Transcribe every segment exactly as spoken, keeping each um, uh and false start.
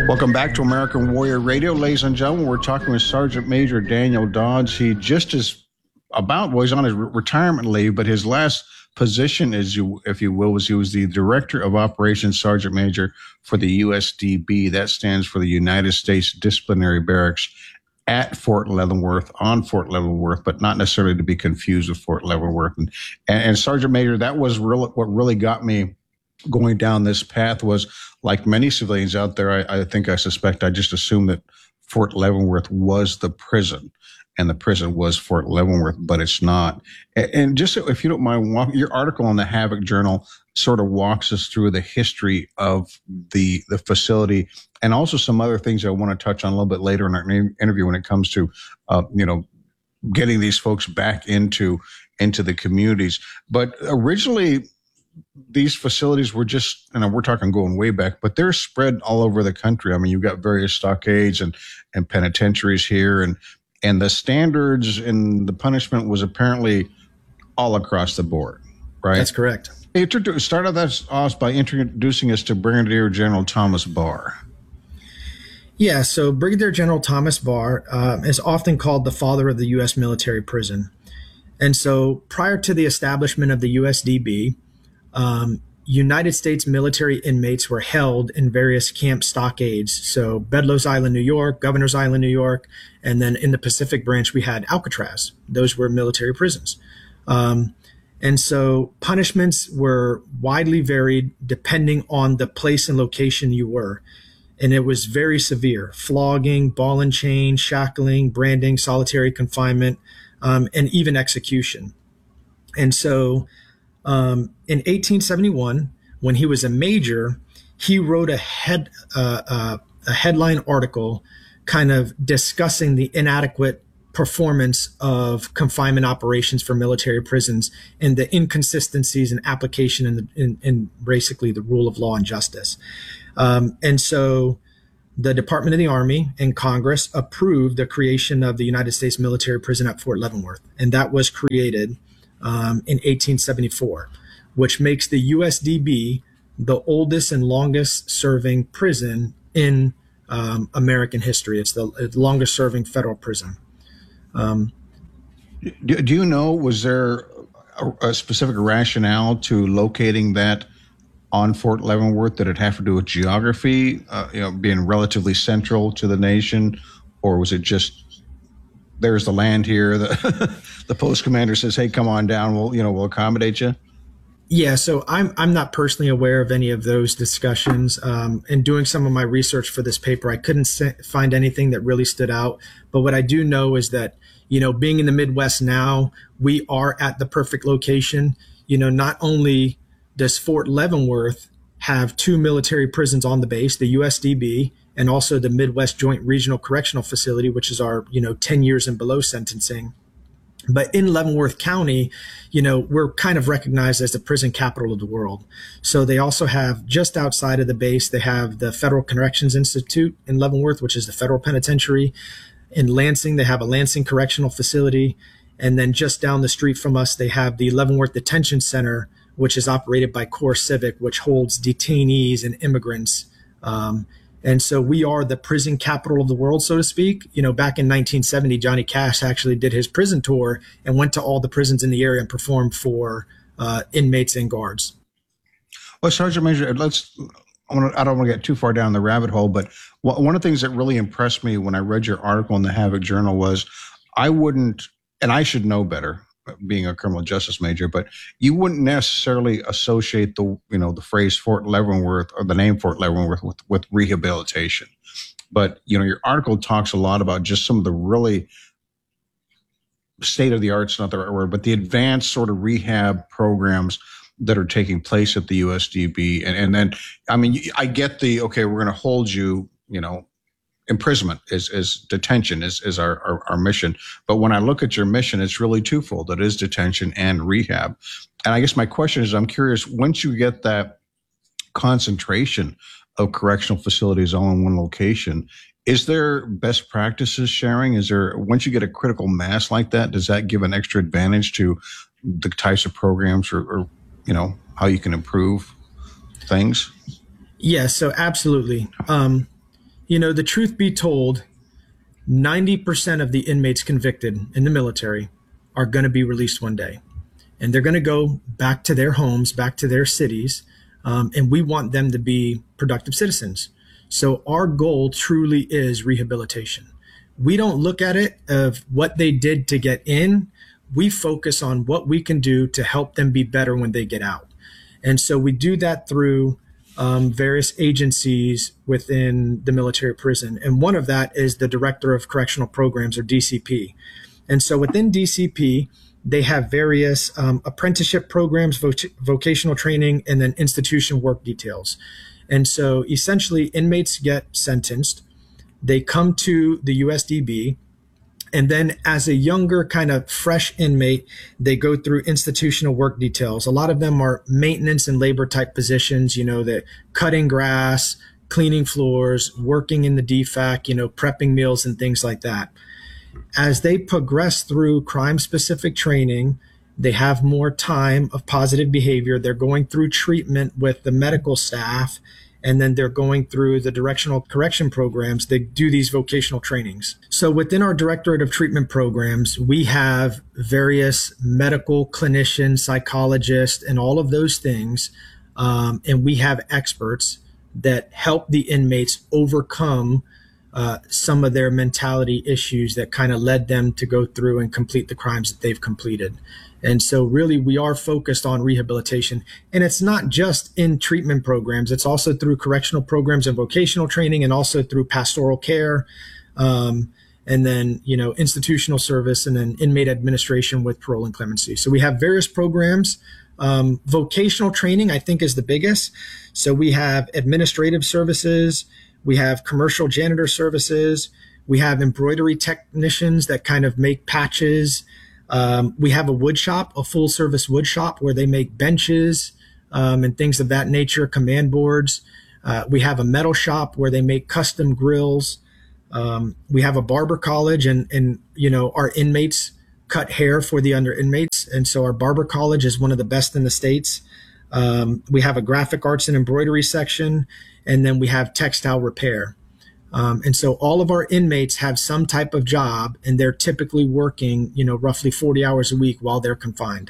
Welcome back to American Warrior Radio, ladies and gentlemen. We're talking with Sergeant Major Daniel Dodds. He just is about, well, he's on his re- retirement leave, but his last position, is, you, if you will, was he was the Director of Operations Sergeant Major for the U S D B. That stands for the United States Disciplinary Barracks at Fort Leavenworth, on Fort Leavenworth, but not necessarily to be confused with Fort Leavenworth. And, and, and Sergeant Major, that was really what really got me going down this path. Was, like many civilians out there, I, I think I suspect I just assumed that Fort Leavenworth was the prison and the prison was Fort Leavenworth, but it's not. And, and just if you don't mind, walk, your article on the Havoc Journal sort of walks us through the history of the the facility and also some other things I want to touch on a little bit later in our interview when it comes to, uh, you know, getting these folks back into into the communities. But originally, these facilities were just, and we're talking going way back, but they're spread all over the country. I mean, you've got various stockades and, and penitentiaries here, and, and the standards and the punishment was apparently all across the board, right? That's correct. Hey, start off by introducing us to Brigadier General Thomas Barr. Yeah, so Brigadier General Thomas Barr uh, is often called the father of the U S military prison. And so prior to the establishment of the U S D B, Um, United States military inmates were held in various camp stockades. So Bedloes Island, New York, Governor's Island, New York, and then in the Pacific branch, we had Alcatraz. Those were military prisons. Um, and so punishments were widely varied depending on the place and location you were. And it was very severe: flogging, ball and chain, shackling, branding, solitary confinement, um, and even execution. And so Um, in eighteen seventy-one, when he was a major, he wrote a head uh, uh, a headline article, kind of discussing the inadequate performance of confinement operations for military prisons and the inconsistencies in application in, the, in, in basically the rule of law and justice. Um, and so the Department of the Army and Congress approved the creation of the United States military prison at Fort Leavenworth, and that was created Um, in eighteen seventy-four, which makes the U S D B the oldest and longest serving prison in um, American history. It's the longest serving federal prison. Um, do, do you know, was there a, a specific rationale to locating that on Fort Leavenworth? Did it have to do with geography, uh, you know, being relatively central to the nation, or was it just, there's the land here, the the post commander says, hey, come on down, we'll, you know, we'll accommodate you? Yeah, so I'm I'm not personally aware of any of those discussions. Um, in doing some of my research for this paper, I couldn't se- find anything that really stood out. But what I do know is that, you know, being in the Midwest now, we are at the perfect location. You know, not only does Fort Leavenworth have two military prisons on the base, the U S D B, and also the Midwest Joint Regional Correctional Facility, which is our, you know, ten years and below sentencing. But in Leavenworth County, you know, we're kind of recognized as the prison capital of the world. So they also have, just outside of the base, they have the Federal Corrections Institute in Leavenworth, which is the federal penitentiary. In Lansing, they have a Lansing Correctional Facility. And then just down the street from us, they have the Leavenworth Detention Center, which is operated by Core Civic, which holds detainees and immigrants. Um, And so we are the prison capital of the world, so to speak. You know, back in nineteen seventy, Johnny Cash actually did his prison tour and went to all the prisons in the area and performed for uh, inmates and guards. Well, Sergeant Major, let's, I, wanna, I don't want to get too far down the rabbit hole, but one of the things that really impressed me when I read your article in the Havoc Journal was I wouldn't, and I should know better, being a criminal justice major, but you wouldn't necessarily associate the, you know, the phrase Fort Leavenworth or the name Fort Leavenworth with, with rehabilitation. But, you know, your article talks a lot about just some of the really state of the art's not the right word, but the advanced sort of rehab programs that are taking place at the U S D B. And, and then, I mean, I get the, okay, we're going to hold you, you know, imprisonment is, is detention is, is our, our, our mission. But when I look at your mission, it's really twofold. It is detention and rehab. And I guess my question is, I'm curious, once you get that concentration of correctional facilities all in one location, is there best practices sharing? Is there, once you get a critical mass like that, does that give an extra advantage to the types of programs or, or you know, how you can improve things? Yeah, so absolutely. Um, you know, the truth be told, ninety percent of the inmates convicted in the military are going to be released one day. And they're going to go back to their homes, back to their cities, um, and we want them to be productive citizens. So our goal truly is rehabilitation. We don't look at it of what they did to get in. We focus on what we can do to help them be better when they get out. And so we do that through um, various agencies within the military prison. And one of that is the Director of Correctional Programs, or D C P. And so within D C P, they have various um, apprenticeship programs, voc- vocational training, and then institution work details. And so essentially inmates get sentenced, they come to the U S D B, and then as a younger kind of fresh inmate, they go through institutional work details. A lot of them are maintenance and labor type positions, you know, that cutting grass, cleaning floors, working in the D FAC, you know, prepping meals and things like that. As they progress through crime specific training, they have more time of positive behavior. They're going through treatment with the medical staff, and then they're going through the directional correction programs. They do these vocational trainings. So within our Directorate of Treatment Programs, we have various medical clinicians, psychologists, and all of those things. Um, and we have experts that help the inmates overcome uh, some of their mentality issues that kind of led them to go through and complete the crimes that they've completed. And so really we are focused on rehabilitation, and it's not just in treatment programs. It's also through correctional programs and vocational training, and also through pastoral care, um, and then, you know, institutional service, and then inmate administration with parole and clemency. So we have various programs. Um, vocational training, I think, is the biggest. So we have administrative services, we have commercial janitor services, we have embroidery technicians that kind of make patches. Um, we have a wood shop, a full service wood shop where they make benches um, and things of that nature, command boards. Uh, we have a metal shop where they make custom grills. Um, we have a barber college, and, and, you know, our inmates cut hair for the under inmates. And so our barber college is one of the best in the States. Um, we have a graphic arts and embroidery section, and then we have textile repair. Um, and so all of our inmates have some type of job, and they're typically working, you know, roughly forty hours a week while they're confined.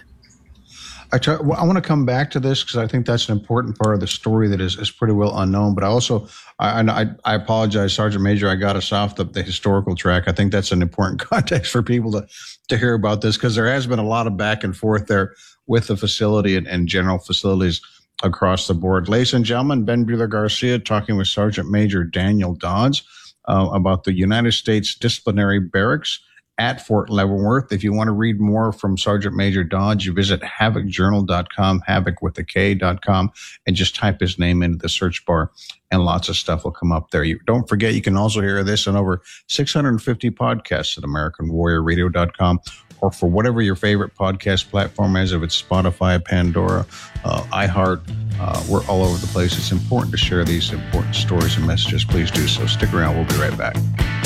I, try, well, I want to come back to this because I think that's an important part of the story that is, is pretty well unknown. But I also, I, I, I apologize, Sergeant Major, I got us off the, the historical track. I think that's an important context for people to, to hear about this, because there has been a lot of back and forth there with the facility and, and general facilities across the board. Ladies and gentlemen, Ben Buehler Garcia talking with Sergeant Major Daniel Dodds uh, about the United States Disciplinary Barracks at Fort Leavenworth. If you want to read more from Sergeant Major Dodds, you visit havoc journal dot com, havoc with a K dot com, and just type his name into the search bar, and lots of stuff will come up there. You don't forget, you can also hear this on over six hundred fifty podcasts at american warrior radio dot com, or for whatever your favorite podcast platform is, if it's Spotify, Pandora, uh, iHeart. Uh, we're all over the place. It's important to share these important stories and messages. Please do so. Stick around. We'll be right back.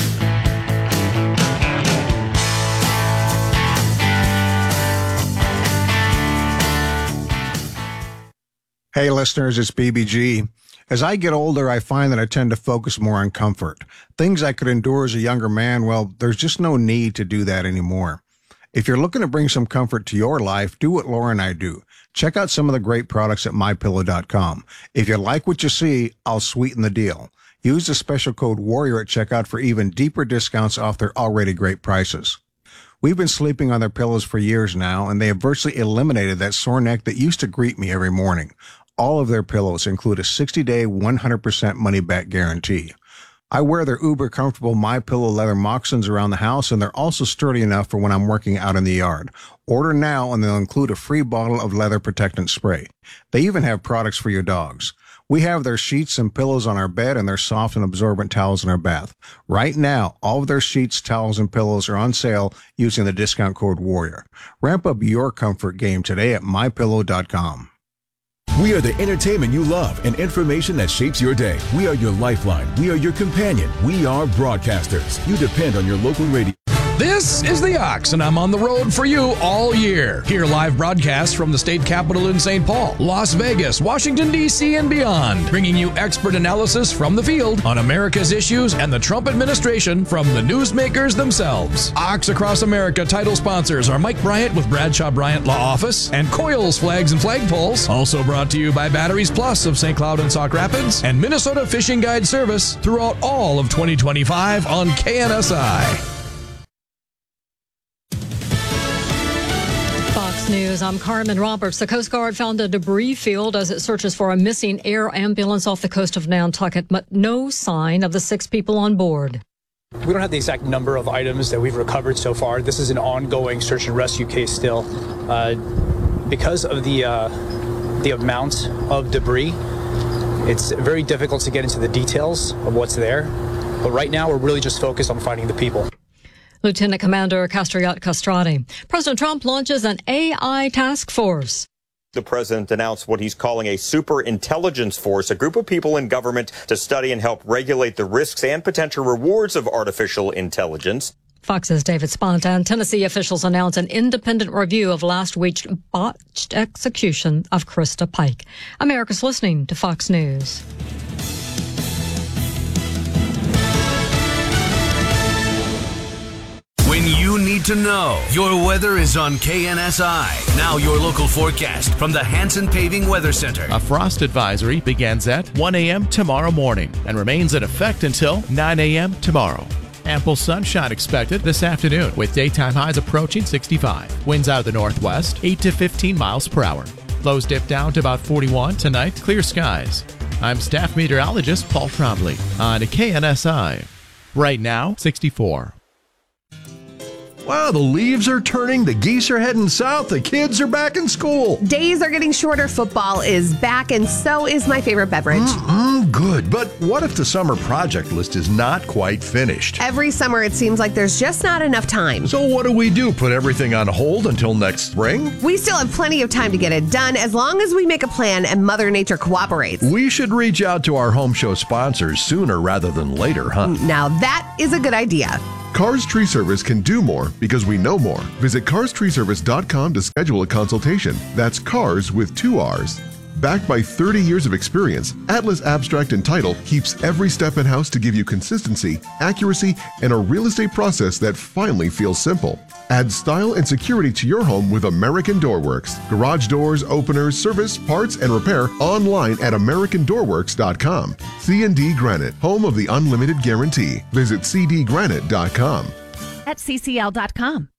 Hey, listeners, it's B B G. As I get older, I find that I tend to focus more on comfort. Things I could endure as a younger man, well, there's just no need to do that anymore. If you're looking to bring some comfort to your life, do what Laura and I do. Check out some of the great products at my pillow dot com. If you like what you see, I'll sweeten the deal. Use the special code WARRIOR at checkout for even deeper discounts off their already great prices. We've been sleeping on their pillows for years now, and they have virtually eliminated that sore neck that used to greet me every morning. All of their pillows include a sixty-day, one hundred percent money-back guarantee. I wear their uber comfortable MyPillow leather moccasins around the house, and they're also sturdy enough for when I'm working out in the yard. Order now, and they'll include a free bottle of leather protectant spray. They even have products for your dogs. We have their sheets and pillows on our bed, and their soft and absorbent towels in our bath. Right now, all of their sheets, towels, and pillows are on sale using the discount code WARRIOR. Ramp up your comfort game today at my pillow dot com. We are the entertainment you love and information that shapes your day. We are your lifeline. We are your companion. We are broadcasters. You depend on your local radio. This is The Ox, and I'm on the road for you all year. Hear live broadcasts from the state capitol in Saint Paul, Las Vegas, Washington, D C, and beyond, bringing you expert analysis from the field on America's issues and the Trump administration from the newsmakers themselves. Ox Across America title sponsors are Mike Bryant with Bradshaw Bryant Law Office and Coils Flags and Flagpoles. Also brought to you by Batteries Plus of Saint Cloud and Sauk Rapids and Minnesota Fishing Guide Service throughout all of twenty twenty-five on K N S I. Fox News, I'm Carmen Roberts. The Coast Guard found a debris field as it searches for a missing air ambulance off the coast of Nantucket, but no sign of the six people on board. We don't have the exact number of items that we've recovered so far. This is an ongoing search and rescue case still. Uh, because of the, uh, the amount of debris, it's very difficult to get into the details of what's there. But right now, we're really just focused on finding the people. Lieutenant Commander Castriot Castrati. President Trump launches an A I task force. The president announced what he's calling a super intelligence force, a group of people in government to study and help regulate the risks and potential rewards of artificial intelligence. Fox's David Spont. And Tennessee officials announce an independent review of last week's botched execution of Krista Pike. America's listening to Fox News. When you need to know, your weather is on K N S I. Now your local forecast from the Hanson Paving Weather Center. A frost advisory begins at one a.m. tomorrow morning and remains in effect until nine a.m. tomorrow. Ample sunshine expected this afternoon with daytime highs approaching sixty-five. Winds out of the northwest, eight to fifteen miles per hour. Lows dip down to about forty-one tonight, clear skies. I'm staff meteorologist Paul Trombley on K N S I. Right now, sixty-four. Wow, the leaves are turning, the geese are heading south, the kids are back in school. Days are getting shorter, football is back, and so is my favorite beverage. Mm-mm, good, but what if the summer project list is not quite finished? Every summer it seems like there's just not enough time. So what do we do, put everything on hold until next spring? We still have plenty of time to get it done as long as we make a plan and Mother Nature cooperates. We should reach out to our home show sponsors sooner rather than later, huh? Now that is a good idea. Cars Tree Service can do more because we know more. Visit cars tree service dot com to schedule a consultation. That's cars with two R's. Backed by thirty years of experience, Atlas Abstract and Title keeps every step in-house to give you consistency, accuracy, and a real estate process that finally feels simple. Add style and security to your home with American Door Works. Garage doors, openers, service, parts, and repair online at american door works dot com. C and D Granite, home of the unlimited guarantee. Visit c d granite dot com. At c c l dot com.